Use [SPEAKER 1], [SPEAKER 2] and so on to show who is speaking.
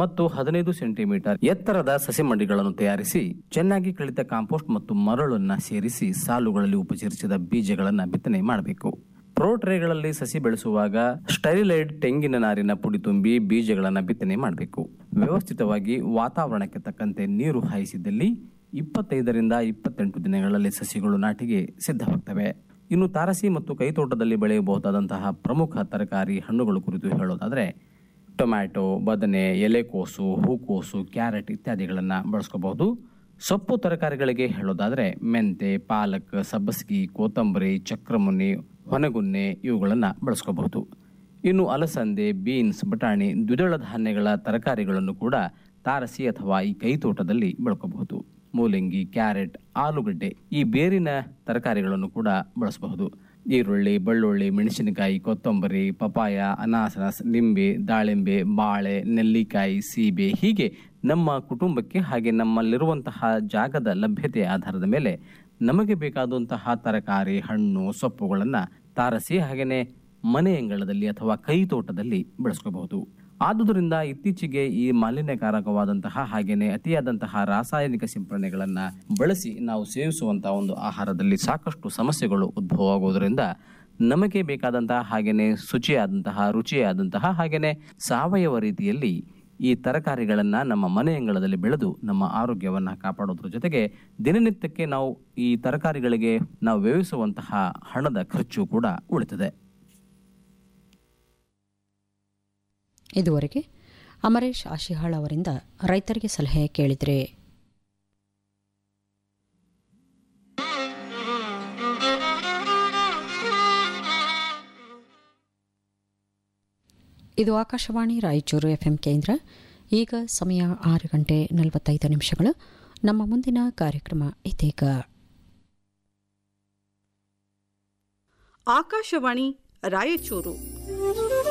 [SPEAKER 1] ಮತ್ತು 15 ಸೆಂಟಿಮೀಟರ್ ಎತ್ತರದ ಸಸಿ ಮಂಡಿಗಳನ್ನು ತಯಾರಿಸಿ ಚೆನ್ನಾಗಿ ಕಳಿತ ಕಾಂಪೋಸ್ಟ್ ಮತ್ತು ಮರಳನ್ನ ಸೇರಿಸಿ ಸಾಲುಗಳಲ್ಲಿ ಉಪಚರಿಸಿದ ಬೀಜಗಳನ್ನು ಬಿತ್ತನೆ ಮಾಡಬೇಕು. ಪ್ರೋಟ್ರೇಗಳಲ್ಲಿ ಸಸಿ ಬೆಳೆಸುವಾಗ ಸ್ಟೈರಿಲೈಡ್ ತೆಂಗಿನ ನಾರಿನ ಪುಡಿ ತುಂಬಿ ಬೀಜಗಳನ್ನು ಬಿತ್ತನೆ ಮಾಡಬೇಕು. ವ್ಯವಸ್ಥಿತವಾಗಿ ವಾತಾವರಣಕ್ಕೆ ತಕ್ಕಂತೆ ನೀರು ಹಾಯಿಸಿದಲ್ಲಿ 25ರಿಂದ 28 ದಿನಗಳಲ್ಲಿ ಸಸಿಗಳು ನಾಟಿಗೆ ಸಿದ್ಧವಾಗ್ತವೆ. ಇನ್ನು ತಾರಸಿ ಮತ್ತು ಕೈತೋಟದಲ್ಲಿ ಬೆಳೆಯಬಹುದಾದಂತಹ ಪ್ರಮುಖ ತರಕಾರಿ ಹಣ್ಣುಗಳ ಕುರಿತು ಹೇಳೋದಾದ್ರೆ ಟೊಮ್ಯಾಟೊ, ಬದನೆ, ಎಲೆಕೋಸು, ಹೂಕೋಸು, ಕ್ಯಾರೆಟ್ ಇತ್ಯಾದಿಗಳನ್ನು ಬಳಸ್ಕೋಬಹುದು. ಸೊಪ್ಪು ತರಕಾರಿಗಳಿಗೆ ಹೇಳೋದಾದ್ರೆ ಮೆಂತೆ, ಪಾಲಕ್, ಸಬ್ಬಸಿಗೆ, ಕೊತ್ತಂಬರಿ, ಚಕ್ರಮುನ್ನಿ, ಹೊನಗುನ್ನೆ ಇವುಗಳನ್ನು ಬಳಸ್ಕೋಬಹುದು. ಇನ್ನು ಅಲಸಂದೆ, ಬೀನ್ಸ್, ಬಟಾಣಿ, ದ್ವಿದಳ ಧಾನ್ಯಗಳ ತರಕಾರಿಗಳನ್ನು ಕೂಡ ತಾರಸಿ ಅಥವಾ ಈ ಕೈತೋಟದಲ್ಲಿ ಬೆಳ್ಕೋಬಹುದು. ಮೂಲಂಗಿ, ಕ್ಯಾರೆಟ್, ಆಲೂಗಡ್ಡೆ ಈ ಬೇರಿನ ತರಕಾರಿಗಳನ್ನು ಕೂಡ ಬಳಸಬಹುದು. ಈರುಳ್ಳಿ, ಬೆಳ್ಳುಳ್ಳಿ, ಮೆಣಸಿನಕಾಯಿ, ಕೊತ್ತಂಬರಿ, ಪಪಾಯ, ಅನಾನಸ್, ಲಿಂಬೆ, ದಾಳಿಂಬೆ, ಬಾಳೆ, ನೆಲ್ಲಿಕಾಯಿ, ಸೀಬೆ ಹೀಗೆ ನಮ್ಮ ಕುಟುಂಬಕ್ಕೆ ಹಾಗೆ ನಮ್ಮಲ್ಲಿರುವಂತಹ ಜಾಗದ ಲಭ್ಯತೆಯ ಆಧಾರದ ಮೇಲೆ ನಮಗೆ ಬೇಕಾದಂತಹ ತರಕಾರಿ, ಹಣ್ಣು, ಸೊಪ್ಪುಗಳನ್ನು ತಾರಸಿ ಹಾಗೆಯೇ ಮನೆ ಅಂಗಳದಲ್ಲಿ ಅಥವಾ ಕೈತೋಟದಲ್ಲಿ ಬೆಳೆಸ್ಕೋಬಹುದು. ಆದುದರಿಂದ ಇತ್ತೀಚೆಗೆ ಈ ಮಾಲಿನ್ಯಕಾರಕವಾದಂತಹ ಹಾಗೆಯೇ ಅತಿಯಾದಂತಹ ರಾಸಾಯನಿಕ ಸಿಂಪರಣೆಗಳನ್ನು ಬಳಸಿ ನಾವು ಸೇವಿಸುವಂತಹ ಒಂದು ಆಹಾರದಲ್ಲಿ ಸಾಕಷ್ಟು ಸಮಸ್ಯೆಗಳು ಉದ್ಭವವಾಗುವುದರಿಂದ ನಮಗೆ ಬೇಕಾದಂತಹ ಹಾಗೆಯೇ ಶುಚಿಯಾದಂತಹ, ರುಚಿಯಾದಂತಹ ಹಾಗೆಯೇ ಸಾವಯವ ರೀತಿಯಲ್ಲಿ ಈ ತರಕಾರಿಗಳನ್ನು ನಮ್ಮ ಮನೆ ಅಂಗಳದಲ್ಲಿ ಬೆಳೆದು ನಮ್ಮ ಆರೋಗ್ಯವನ್ನು ಕಾಪಾಡೋದ್ರ ಜೊತೆಗೆ ದಿನನಿತ್ಯಕ್ಕೆ ನಾವು ಈ ತರಕಾರಿಗಳಿಗೆ ನಾವು ವ್ಯಯಿಸುವಂತಹ ಹಣದ ಖರ್ಚು ಕೂಡ ಉಳಿತದೆ.
[SPEAKER 2] ಇದುವರೆಗೆ ಅಮರೇಶ್ ಆಶಿಹಾಳ್ ಅವರಿಂದ ರೈತರಿಗೆ ಸಲಹೆ ಕೇಳಿದರೆ. ಇದು ಆಕಾಶವಾಣಿ ರಾಯಚೂರು ಎಫ್ಎಂ ಕೇಂದ್ರ. ಈಗ ಸಮಯ 6:45. ನಮ್ಮ ಮುಂದಿನ ಕಾರ್ಯಕ್ರಮ ಇದೀಗ.
[SPEAKER 3] ಆಕಾಶವಾಣಿ ರಾಯಚೂರು